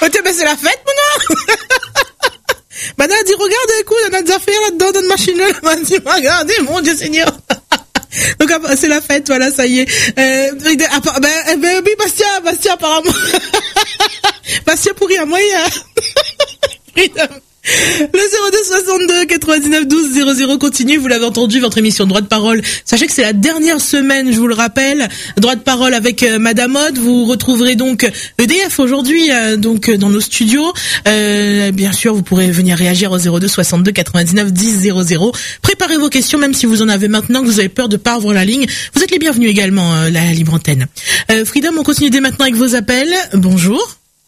tiens, ben c'est la fête, maintenant. Madame a dit, regarde, écoute, on a des affaires là-dedans, dans une machine là. Elle m'a dit, regardez, mon Dieu Seigneur. Donc, c'est la fête, voilà, ça y est. Oui, Bastien, apparemment. Bastien pourri à moyen. Le 02 62 99 12 00 continue, vous l'avez entendu, votre émission Droit de Parole. Sachez que c'est la dernière semaine, je vous le rappelle. Droit de Parole avec Madame Aude. Vous retrouverez donc EDF aujourd'hui, donc dans nos studios. Bien sûr, vous pourrez venir réagir au 02 62 99 10 00. Préparez vos questions, même si vous en avez maintenant, que vous avez peur de pas avoir la ligne. Vous êtes les bienvenus également, la libre antenne. Freedom, on continue dès maintenant avec vos appels. Bonjour.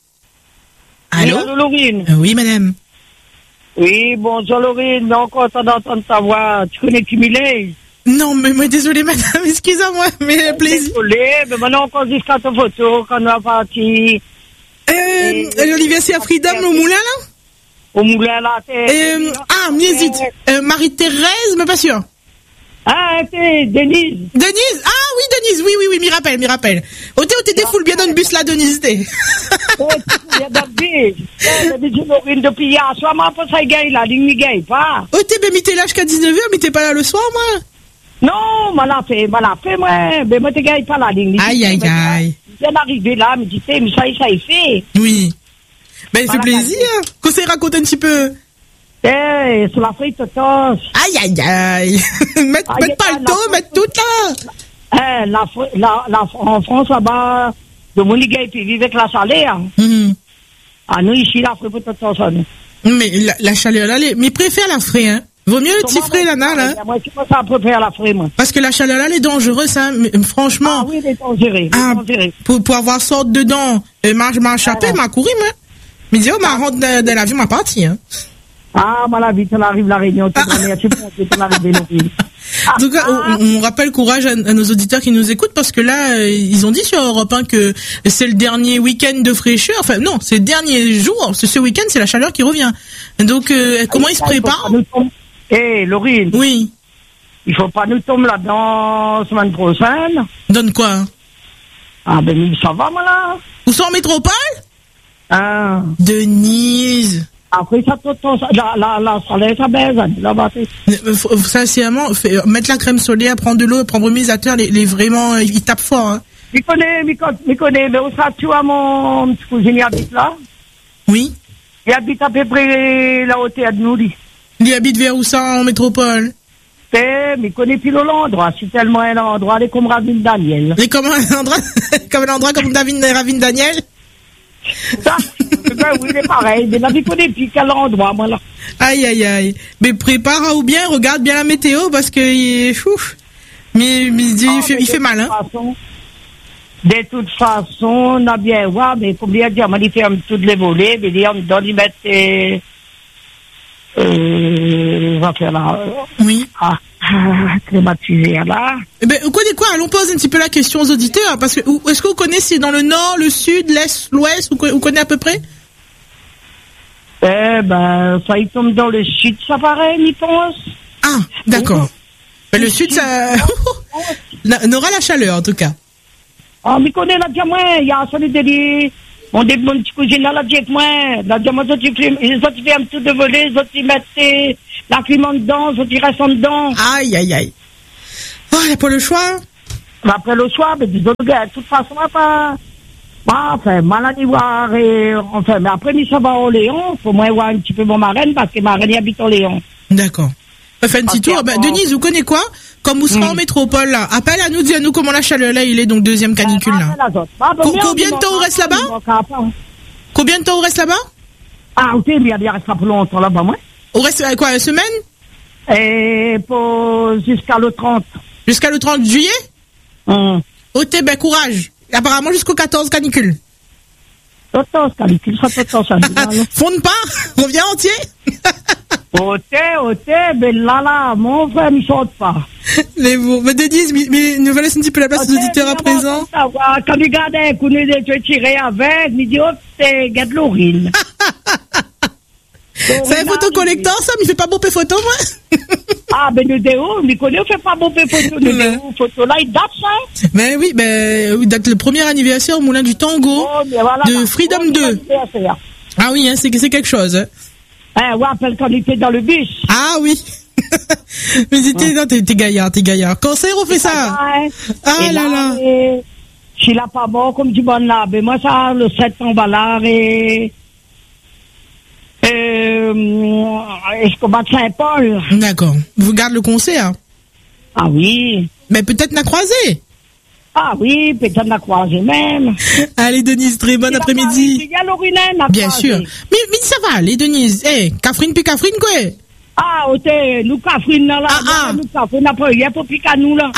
Allô? Oui, allô, Laurine. Oui, madame. Oui, bonjour Laurine, non, content d'entendre ta voix. Tu connais Kimilé? Non, mais moi, désolé madame, excusez-moi, mais plaisir. Désolé, mais maintenant on compte jusqu'à ta photo, quand on a parti. Olivier, c'est à Freedom, au moulin, là? Au moulin, là, m'hésite. Marie-Thérèse, mais pas sûr. Ah, t'es Denise. Denise? Ah, oui, Denise, oui, m'y rappelle. T'es défoule bien dans le bus, là, Denise, t'es. Oh, tu viens d'habiller. Mais dis Laurine, depuis hier, soit moi, pas ça, gagne, la ligne, gagne pas. Mais t'es là jusqu'à 19h, mais t'es pas là le soir, moi? Non, m'a la fait, moi. Mais moi, t'es gagne pas la ligne. Aïe. Je viens d'arriver là, mais dis, mais ça y fait. Oui. Ben, ça fait plaisir. Qu'on s'est raconté un petit peu. Sur la feuille, totos. Aïe. Mettre pas le dos, mettre tout là. En France, là-bas, de mon gars, puis vivre avec la chaleur. Ah, nous, ici, la feuille, pour totos, ça. Mais la chaleur, là, mais préfère la fraie, hein. Vaut mieux le petit frais, là, là. Moi, je pense à préférer la fraie, moi. Parce que la chaleur, là, elle est dangereuse, hein. Mais, franchement. Ah oui, elle est dangereuse. Pour avoir sorte dedans, m'a échappé, m'a couru, moi. Mais dis, m'a rentre dans l'avion, m'a parti, hein. Ah, voilà, vite, on arrive la réunion, tu on arrive En tout cas, on rappelle courage à nos auditeurs qui nous écoutent parce que là, ils ont dit sur Europe 1 que c'est le dernier week-end de fraîcheur. Enfin, non, c'est le dernier jour. Ce week-end, c'est la chaleur qui revient. Donc, comment ils se préparent? Laurine. Oui. Il faut pas nous tomber là-dedans semaine prochaine. Donne quoi? Ah, ben, ça va, moi, là. Où sont en métropole? Ah. Denise. Après, ça, la salaire, ça baise, là-bas. Sincèrement, mettre la crème solaire, prendre de l'eau, prendre misateur, les vraiment, ils tapent fort, hein. Je connais, mais où ça, tu vois, mon petit cousin, il habite là? Oui. Il habite à peu près là où t'es à nous, lui. Il habite vers où ça, en métropole? Mais il connaît plus l'endroit. C'est tellement un endroit, il est comme Ravine Daniel. Il est comme un endroit comme Ravine Daniel? Ça, ben oui, c'est pareil. Mais là, il connaît plus quel endroit, moi, là. Aïe. Mais prépare ou bien, regarde bien la météo, parce que il est fou. Mais il fait mal, hein. De toute façon, on a bien voir, mais faut bien dire, on fait toutes les volets, mais on doit y mettre, on va faire là. Oui. Climatisé, là. Eh ben, quoi, allons poser un petit peu la question aux auditeurs, parce que, est-ce que vous connaissez dans le nord, le sud, l'est, l'ouest, vous connaissez à peu près? Ça, il tombe dans le sud, ça paraît, il pense. Ah, d'accord. Ben, le sud, ça, n'aura la chaleur, en tout cas. Ah, mais connaît la diamant, il y a celui de mon petit cousin là, la diamant, ils font un tout de voler, ils autres, ils mettent la clim en dedans, ils autres, ils restent en dedans. Aïe. Oh, il n'y a pas le choix. Mais après le choix, mais disons, de toute façon, enfin, maladie, voir, enfin, mais après, ça va au Léon, faut moins voir un petit peu mon marraine, parce que marraine, il habite au Léon. D'accord. On fait un petit tour. Denise, vous connaissez quoi? Comme vous serez en métropole, là. Appelle à nous, dis à nous comment la chaleur, là, il est, donc deuxième canicule, là. Combien de temps on reste là-bas? Combien de temps on reste là-bas? Ah, ok, mais il reste pas pour longtemps là-bas, moi. On reste, quoi, une semaine? Jusqu'à le 30. Jusqu'à le 30 juillet? Ok, ben, courage. Apparemment, jusqu'au 14 canicule. 14 canicule, ça 14 canicule. Fonde pas? Reviens entier? Ben là, mon frère, il saute pas. Mais Denise, mais nous laisse un petit peu la place aux auditeurs à présent. Quand il regarde un coup de tirer avec, il dit, c'est gars de l'orine. C'est un photocollecteur, ça? Mais il fait pas beau photo, moi? Ah, ben, nous connaît, on fait pas beau photo. Photo là, il date, ça? Ben oui, date le premier anniversaire au Moulin du Tango de Freedom 2. Ah oui, hein, c'est quelque chose. Hein. Ouais, rappelle quand on était dans le bus. Ah oui. Mais t'es gaillard. Cancer, on fait ça. Ah là là. Je suis là pas bon, comme du bon là. Mais moi, ça, le 7 en balard et je combat Saint-Paul. D'accord. Vous gardez le concert? Ah oui. Mais peut-être n'a croisé. Ah oui, peut-être n'a croisé même. Allez, Denise, très bon après-midi. Il y a l'Orinaine, bien sûr. Mais ça va, allez, Denise. Catherine puis Catherine, quoi? Ah, ok, nous Catherine, là. Nous Catherine, après, il y a pour piquer à nous, là.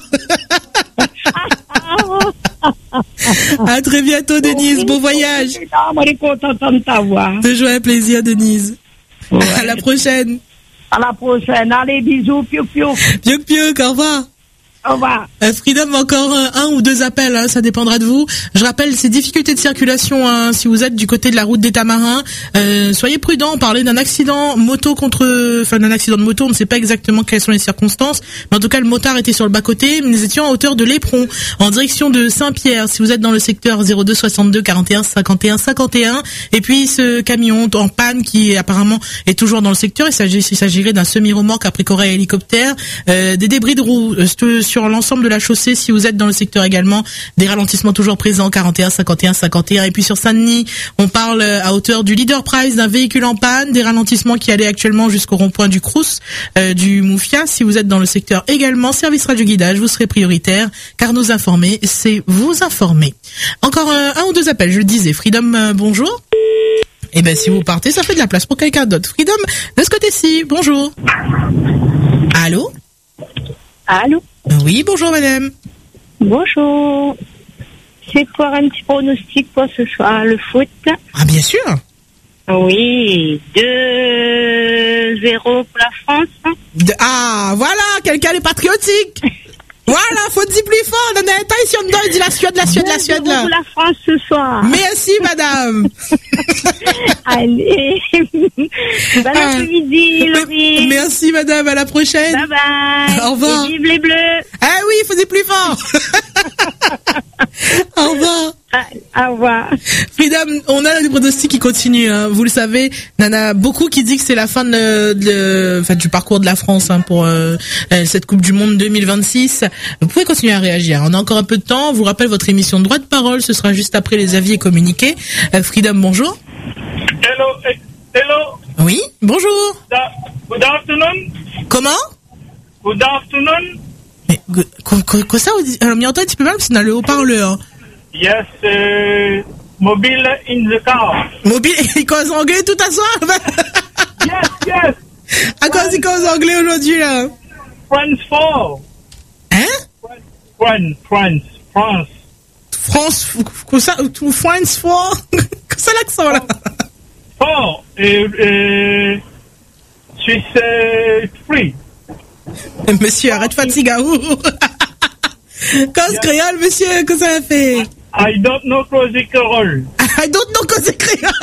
À très bientôt, Denise. Bon voyage. Moi, je suis contente de t'avoir. Toujours un plaisir, Denise. Ouais. À la prochaine. À la prochaine. Allez, bisous, piou. Piou, au revoir. Au revoir. Freedom, encore un ou deux appels, hein, ça dépendra de vous. Je rappelle ces difficultés de circulation, hein, si vous êtes du côté de la route des Tamarins, soyez prudents. On parlait d'un accident d'un accident de moto. On ne sait pas exactement quelles sont les circonstances, mais en tout cas le motard était sur le bas côté. Nous étions à hauteur de l'Éperon, en direction de Saint-Pierre. Si vous êtes dans le secteur 02 62 41 51 51, et puis ce camion en panne qui apparemment est toujours dans le secteur. Il s'agirait d'un semi-remorque après Corée hélicoptère, des débris de roues sur l'ensemble de la chaussée. Si vous êtes dans le secteur également, des ralentissements toujours présents, 41, 51, 51. Et puis sur Saint-Denis, on parle à hauteur du Leader Price d'un véhicule en panne, des ralentissements qui allaient actuellement jusqu'au rond-point du Crous, du Moufia. Si vous êtes dans le secteur également, service radio guidage, vous serez prioritaire, car nous informer, c'est vous informer. Encore un ou deux appels, je le disais. Freedom, bonjour. Eh ben, si vous partez, ça fait de la place pour quelqu'un d'autre. Freedom, de ce côté-ci, bonjour. Allô? Allô? Oui, bonjour madame. Bonjour. C'est pour un petit pronostic pour ce soir, le foot. Ah, bien sûr. Oui, 2-0 pour la France. Ah, voilà, quelqu'un est patriotique. Voilà, faut dire plus fort. On a un temps ici, on dit la Suède, là. Pour la France ce soir. Merci, madame. Allez. Bon après-midi, Laurie. Merci, madame. À la prochaine. Bye bye. Au revoir. Et vive les Bleus. Ah oui, il faut dire plus fort. Au revoir. Au revoir. Freedom, on a des pronostics qui continuent, hein. Vous le savez, il y en a beaucoup qui disent que c'est la fin du parcours de la France, hein, pour cette Coupe du Monde 2026. Vous pouvez continuer à réagir. On a encore un peu de temps. On vous rappelle votre émission de droit de parole. Ce sera juste après les avis et communiqués. Freedom, bonjour. Hello. Oui, bonjour. Good afternoon. Comment? Good afternoon. Mais quoi ça? Alors, m'y entend un petit peu mal parce qu'on a le haut-parleur. Yes, mobile in the car. Mobile, il cause anglais tout à soir. Yes. À cause il cause anglais aujourd'hui, là. France 4. Hein? France, quoi ça, France 4? Qu'est-ce que c'est l'accent, là? 4. Et Suisse 3. Monsieur, arrête fatigue à où? Cause créole, monsieur, que ça a fait? I don't know cause créole. I don't know cause créole.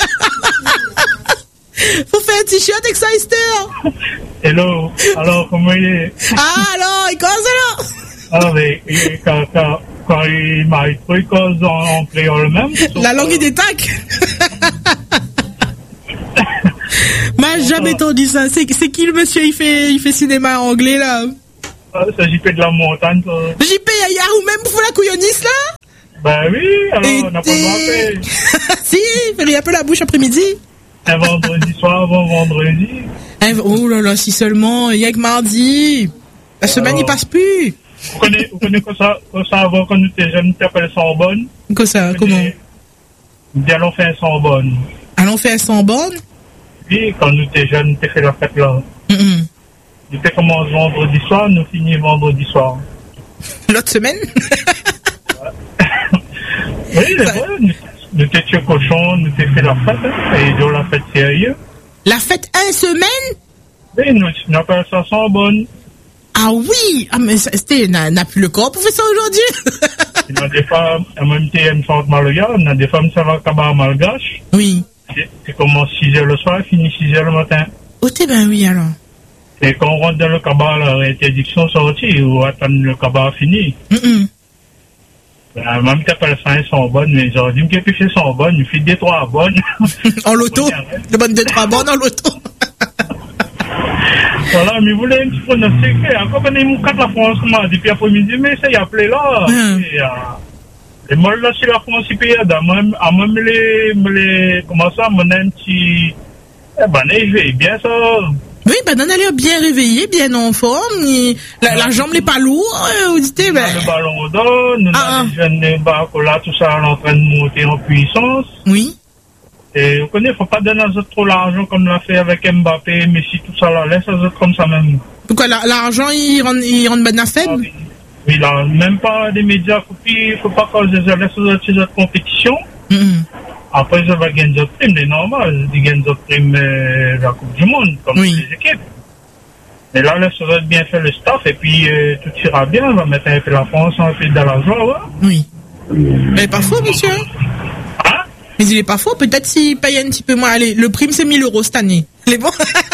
Faut faire un t-shirt avec ça, Esther. Hello. Alors, comment il est? Ah, alors, il cause alors? Ah, mais quand il m'a écrit, il cause en créole même. La langue des tacs. M'a jamais entendu ça. C'est qui le monsieur? Il fait cinéma en anglais, là? C'est JP de la montagne, ça. JP, y'a ou même pour la couillonniste, là? Ben oui, alors on n'a pas le droit. Si, il un peu la bouche après-midi. Un vendredi soir avant vendredi. Oh là là, si seulement, il y a que mardi. La semaine, il passe plus. Vous connaissez quoi ça avant, quand nous étions jeunes, tu appelles ça en bonne? Quoi ça, comment? Allons faire un sans bonne. Allons faire un sans bonne? Oui, quand nous étions jeunes, tu fait la fête là. Nous commence vendredi soir, nous finissons vendredi soir. L'autre semaine? Oui, c'est vrai. Nous étions cochons, nous étions fait la fête, et dans la fête sérieux. La fête une semaine? Oui, nous appelons ça sans bonne. Ah oui! Ah, mais c'était, n'a plus le corps pour faire ça aujourd'hui? Il y a des femmes, en même temps, elles chantent malgache, il y a des femmes, ça va cabaret malgache. Oui. C'est commence 6h le soir, finit 6h le matin. Oh, t'es ben oui, alors. Et quand on rentre dans le cabaret, l'interdiction sortie, ou attendre le cabaret fini. Même si elles sont bonnes, mais genre, dis-moi que les sont bonnes, il fait 2-3 bonnes. En loto? De bonnes 2-3 bonnes en loto. Voilà, mais vous voulez un petit pronostic. Encore quand ils la France, depuis l'après-midi, mais ça y a appelé là. Les molles là, c'est la France, il paye, même les, comment ça, mon petit, je vais bien ça. Oui, Banane a l'air bien réveillé, bien en forme, la jambe n'est pas lourde, vous dites, Le ballon au dos, nous, les jeunes, là, tout ça, en train de monter en puissance. Oui. Et vous connaissez, faut pas donner aux autres trop l'argent comme l'a fait avec Mbappé, Messi, tout ça là, laisse aux autres comme ça même. Pourquoi l'argent, il rend ben faible? Oui, là, même pas des médias, faut pas causer, laisse aux autres compétitions. Après, ça va gagner d'autres primes, c'est normal, ils gagnent d'autres primes la Coupe du Monde, comme les équipes. Mais là, ça va bien faire le staff, et puis tout ira bien, on va mettre un peu la France, un peu dans la joie, ouais. Oui. Mais pas faux, monsieur. Hein? Mais il est pas faux, peut-être s'il paye un petit peu moins. Allez, le prime c'est 1 000 € cette année. Il est bon?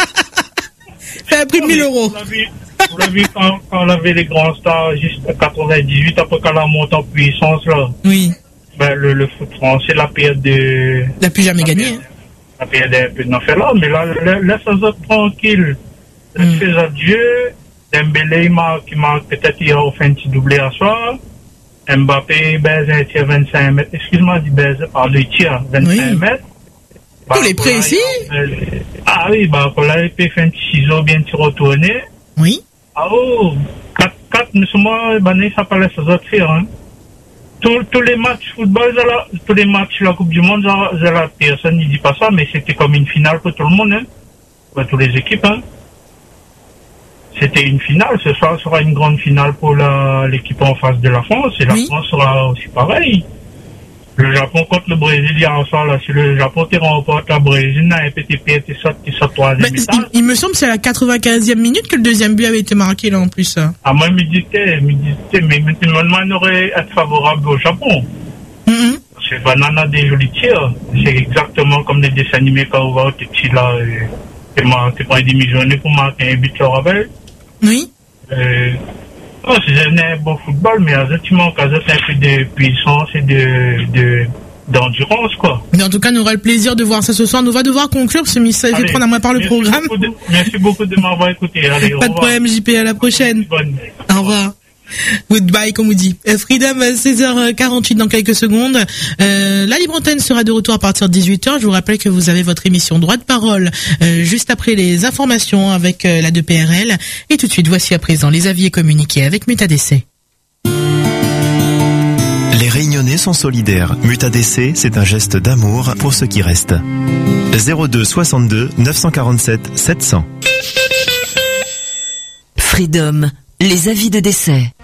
Fait un prime 1 000 €. Vous l'avez vu quand on avait les grands stars, juste 98, après quand on monte en puissance, là. Oui. Ben, le foot français, la période de... Il n'a plus jamais gagné. La période un peu d'enfer là, mais là, laisse les autres tranquilles. Fais adieu. Dembélé, qui marque peut-être hier au fin de petit doublé à soir. Mbappé, baise un tir 25 mètres. Excuse-moi, dit baise par le tir 25 mètres. Tous les précis? Ah oui, là, il peut faire un petit ciseau bien tir retourné. Oui. Ah oh, 4, mais moi, ça pas laisse les autres faire, hein. Tous les matchs football, tous les matchs de la Coupe du Monde, la personne ne dit pas ça, mais c'était comme une finale pour tout le monde, hein. Pour toutes les équipes, hein. C'était une finale, ce soir sera une grande finale pour l'équipe en face de la France, et la France sera aussi pareil. Le Japon contre le Brésil, hier soir, là, si le Japon te remporte la Brésil, n'a un petit pied, tu sors troisième mi-temps. Il me semble que c'est à la 95e minute que le deuxième but avait été marqué, là, en plus. Ah, moi, mais maintenant, on aurait être favorable au Japon. C'est banana des jolis tirs. C'est exactement comme les dessins animés quand on va au petit, là, tu prends une demi-journée pour marquer un but, tu rappelles? Oui. C'est un bon football, mais tu manques un peu de puissance et d'endurance, quoi. Mais en tout cas, on aura le plaisir de voir ça ce soir. On va devoir conclure, parce que ça fait prendre à moi par le programme. Merci beaucoup de m'avoir écouté. Allez, pas de problème, JP, à la prochaine. Au revoir. Goodbye, comme on dit. Freedom, 16h48 dans quelques secondes. La libre antenne sera de retour à partir de 18h. Je vous rappelle que vous avez votre émission Droit de parole juste après les informations avec la 2PRL. Et tout de suite, voici à présent les avis et communiqués avec MutADC. Les Réunionnais sont solidaires. MutADC, c'est un geste d'amour pour ceux qui restent. 02 62 947 700. Freedom, les avis de décès.